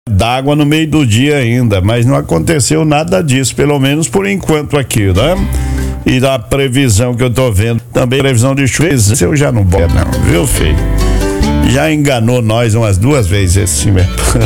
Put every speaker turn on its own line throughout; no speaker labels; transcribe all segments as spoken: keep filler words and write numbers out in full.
d'água no meio do dia ainda, mas não aconteceu nada disso, pelo menos por enquanto aqui, né? E da previsão que eu tô vendo, também previsão de chuva, eu já não boto não, viu, filho? Já enganou nós umas duas vezes esse time.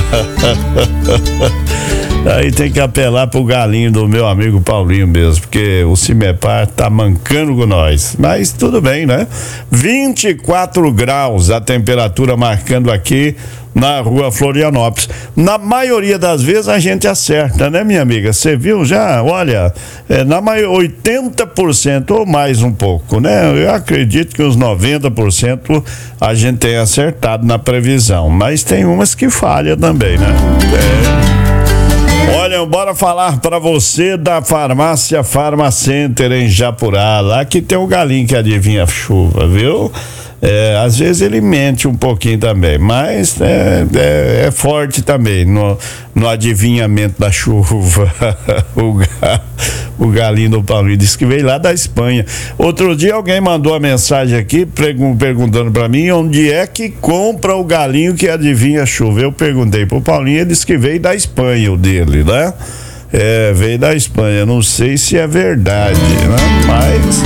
Aí tem que apelar pro galinho do meu amigo Paulinho mesmo, porque o Cimepar tá mancando com nós. Mas tudo bem, né? vinte e quatro graus a temperatura marcando aqui na rua Florianópolis. Na maioria das vezes a gente acerta, né, minha amiga? Você viu já? Olha, é, na maioria, oitenta por cento ou mais um pouco, né? Eu acredito que uns noventa por cento a gente tem acertado na previsão, mas tem umas que falham também, né? É. Olha, bora falar pra você da farmácia Farmacenter em Japurá, lá que tem o galinho que adivinha a chuva, viu? É, às vezes ele mente um pouquinho também, mas é, é, é forte também no, no adivinhamento da chuva. o, ga, o galinho do Paulinho disse que veio lá da Espanha. Outro dia alguém mandou uma mensagem aqui pergun- perguntando pra mim onde é que compra o galinho que adivinha a chuva. Eu perguntei pro Paulinho, ele disse que veio da Espanha, o dele, né? É, veio da Espanha, não sei se é verdade, né? Mas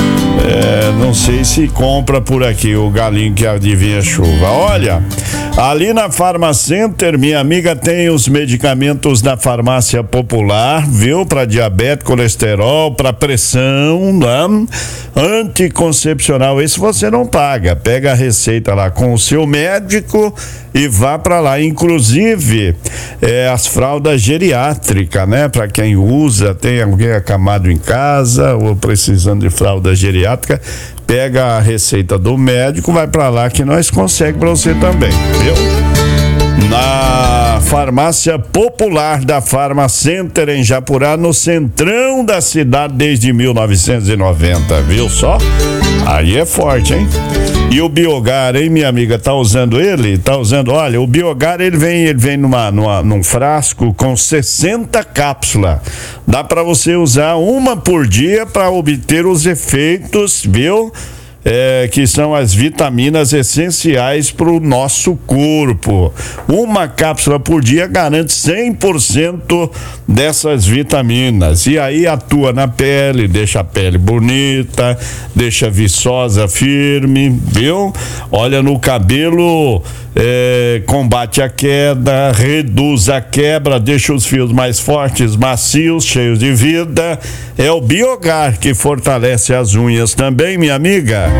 é, não sei se compra por aqui o galinho que adivinha a chuva. Olha, ali na Farmacenter, minha amiga, tem os medicamentos da farmácia popular, viu? Para diabetes, colesterol, para pressão, né? Anticoncepcional, esse você não paga. Pega a receita lá com o seu médico e vá para lá. Inclusive, é, as fraldas geriátricas, né? Para quem usa, tem alguém acamado em casa ou precisando de fralda geriátrica, pega a receita do médico, vai para lá que nós conseguimos para você também, viu? Na farmácia popular da Farmacenter em Japurá, no centrão da cidade desde mil novecentos e noventa, viu só? Aí é forte, hein? E o Biogar, hein, minha amiga, tá usando ele? Tá usando, olha, o Biogar, ele vem, ele vem numa, numa, num frasco com sessenta cápsulas. Dá para você usar uma por dia para obter os efeitos, viu? É, que são as vitaminas essenciais para o nosso corpo. Uma cápsula por dia garante cem por cento dessas vitaminas. E aí atua na pele, deixa a pele bonita, deixa viçosa, firme, viu? Olha, no cabelo, é, combate a queda, reduz a quebra, deixa os fios mais fortes, macios, cheios de vida. É o Biogar que fortalece as unhas também, minha amiga.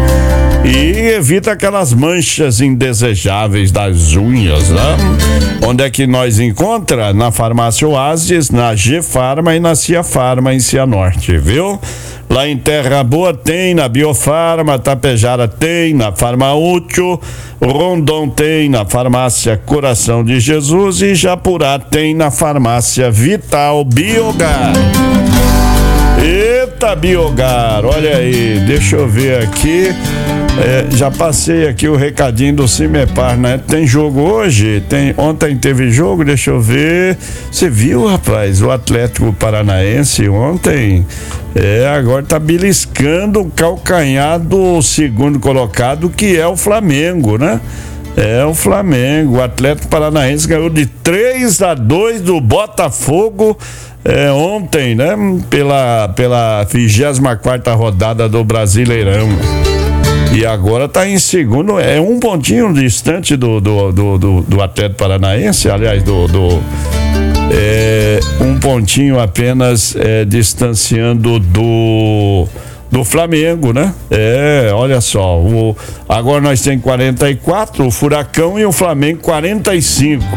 E evita aquelas manchas indesejáveis das unhas, né? Onde é que nós encontra? Na Farmácia Oasis, na G-Farma e na Cia Farma em Cianorte, viu? Lá em Terra Boa tem, na Biofarma, Tapejara tem, na Farma Útil, Rondon tem, na Farmácia Coração de Jesus e Japurá tem na Farmácia Vital Biogar. Eita, Biogar, olha aí, deixa eu ver aqui, é, já passei aqui o recadinho do Cimepar, né? Tem jogo hoje? Tem, ontem teve jogo, deixa eu ver, você viu, rapaz, o Atlético Paranaense ontem, é, agora tá beliscando o calcanhar do segundo colocado, que é o Flamengo, né? É o Flamengo, o Atlético Paranaense ganhou de três a dois do Botafogo é, ontem, né? Pela, pela vigésima quarta rodada do Brasileirão. E agora tá em segundo, é um pontinho distante do, do, do, do, do Atlético Paranaense, aliás, do, do é, um pontinho apenas é, distanciando do do Flamengo, né? É, olha só, o, agora nós temos quarenta e quatro, o Furacão e o Flamengo quarenta e cinco.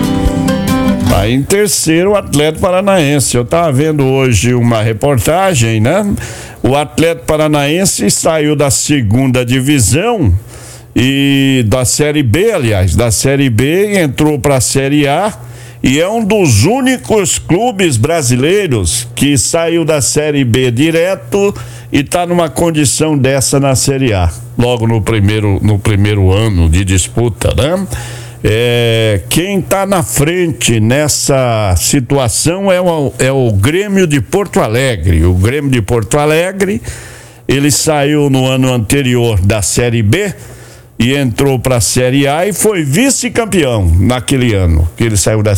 Aí em terceiro, o Atlético Paranaense. Eu tava vendo hoje uma reportagem, né? O Atlético Paranaense saiu da segunda divisão e da Série B, aliás, da Série B, entrou para a Série A e é um dos únicos clubes brasileiros que saiu da Série B direto e está numa condição dessa na Série A, logo no primeiro, no primeiro ano de disputa, né? É, quem está na frente nessa situação é o, é o Grêmio de Porto Alegre. O Grêmio de Porto Alegre, ele saiu no ano anterior da Série B e entrou para a Série A e foi vice-campeão naquele ano que ele saiu da